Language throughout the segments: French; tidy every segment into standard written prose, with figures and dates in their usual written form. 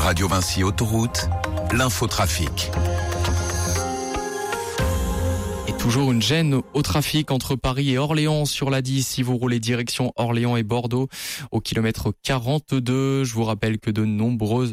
Radio Vinci Autoroute, l'infotrafic. Toujours une gêne au trafic entre Paris et Orléans sur la 10 si vous roulez direction Orléans et Bordeaux au kilomètre 42. Je vous rappelle que de nombreux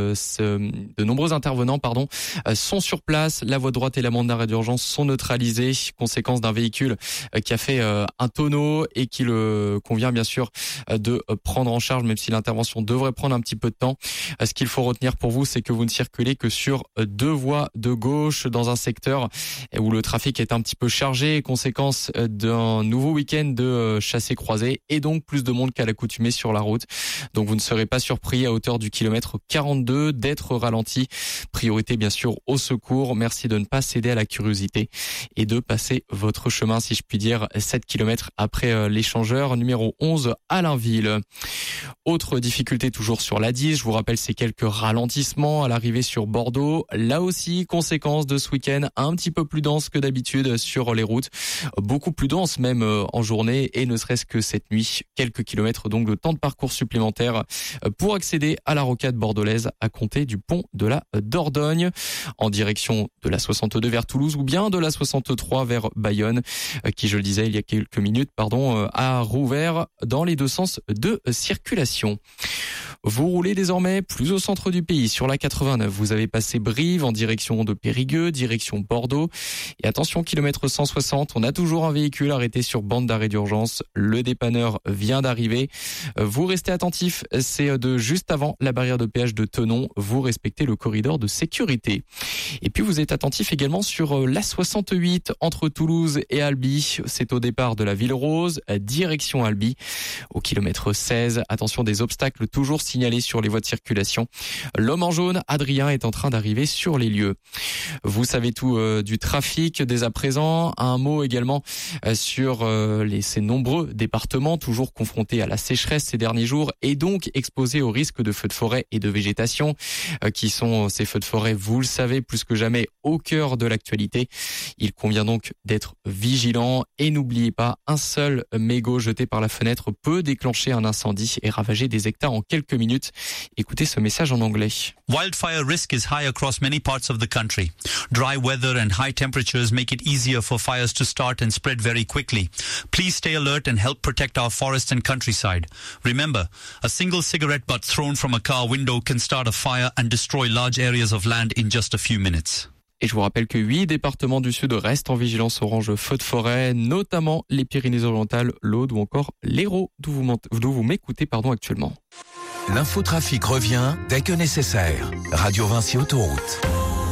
intervenants sont sur place. La voie droite et la bande d'arrêt d'urgence sont neutralisées, conséquence d'un véhicule qui a fait un tonneau et qu'il convient bien sûr de prendre en charge, même si l'intervention devrait prendre un petit peu de temps. Ce qu'il faut retenir pour vous, c'est que vous ne circulez que sur deux voies de gauche dans un secteur où le trafic est un petit peu chargé, conséquence d'un nouveau week-end de chassés-croisés et donc plus de monde qu'à l'accoutumée sur la route. Donc vous ne serez pas surpris à hauteur du kilomètre 42 d'être ralenti. Priorité bien sûr au secours. Merci de ne pas céder à la curiosité et de passer votre chemin, si je puis dire, 7 km après l'échangeur numéro 11 à Allainville. Autre difficulté toujours sur la 10, je vous rappelle ces quelques ralentissements à l'arrivée sur Bordeaux. Là aussi, conséquence de ce week-end un petit peu plus dense que d'habitude sur les routes, beaucoup plus dense même en journée et ne serait-ce que cette nuit. Quelques kilomètres donc de temps de parcours supplémentaire pour accéder à la rocade bordelaise à compter du pont de la Dordogne en direction de la 62 vers Toulouse ou bien de la 63 vers Bayonne qui, je le disais il y a quelques minutes, a rouvert dans les deux sens de circulation. Vous roulez désormais plus au centre du pays sur la 89. Vous avez passé Brive en direction de Périgueux, direction Bordeaux. Et attention, kilomètre 160, on a toujours un véhicule arrêté sur bande d'arrêt d'urgence. Le dépanneur vient d'arriver. Vous restez attentifs, c'est de juste avant la barrière de péage de Thonon. Vous respectez le corridor de sécurité. Et puis vous êtes attentifs également sur la 68 entre Toulouse et Albi. C'est au départ de la Ville Rose, direction Albi. Au kilomètre 16, attention des obstacles toujours signalés sur les voies de circulation. L'homme en jaune, Adrien, est en train d'arriver sur les lieux. Vous savez tout du trafic dès à présent. Un mot également sur ces nombreux départements toujours confrontés à la sécheresse ces derniers jours et donc exposés au risque de feux de forêt et de végétation qui sont ces feux de forêt, vous le savez, plus que jamais au cœur de l'actualité. Il convient donc d'être vigilant et n'oubliez pas, un seul mégot jeté par la fenêtre peut déclencher un incendie et ravager des hectares en quelques minutes. Écoutez ce message en anglais. Wildfire risk is high across many parts of the country. Dry weather and high temperatures make it easier for fires to start and spread very quickly. Please stay alert and help protect our forests and countryside. Remember, a single cigarette butt thrown from a car window can start a fire and destroy large areas of land in just a few minutes. Et je vous rappelle que 8 départements du Sud restent en vigilance orange feu de forêt, notamment les Pyrénées-Orientales, l'Aude ou encore l'Hérault, d'où vous m'écoutez actuellement. L'infotrafic revient dès que nécessaire. Radio Vinci Autoroute.